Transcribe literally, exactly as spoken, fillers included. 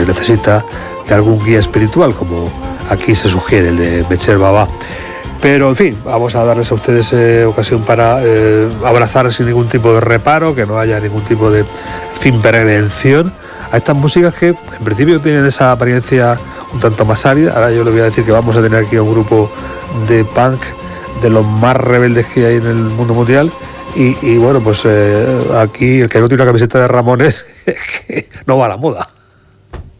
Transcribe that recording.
necesita de algún guía espiritual, como aquí se sugiere, el de Mecher Baba. Pero en fin, vamos a darles a ustedes eh, ocasión para eh, abrazar sin ningún tipo de reparo, que no haya ningún tipo de fin prevención a estas músicas que en principio tienen esa apariencia un tanto más árida. Ahora yo les voy a decir que vamos a tener aquí a un grupo de punk de los más rebeldes que hay en el mundo mundial. Y, y bueno, pues eh, aquí el que no tiene una camiseta de Ramones es que no va a la moda.